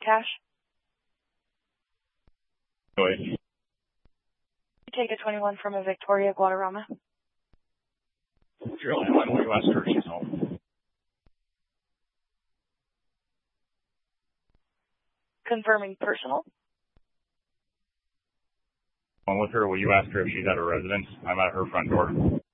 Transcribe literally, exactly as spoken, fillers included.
cash? Wait. You take a twenty-one from a Victoria Guadarrama. Sure, when will you ask her if she's home? Confirming personal. I'm with her. Will you ask her if she's at her residence? I'm at her front door.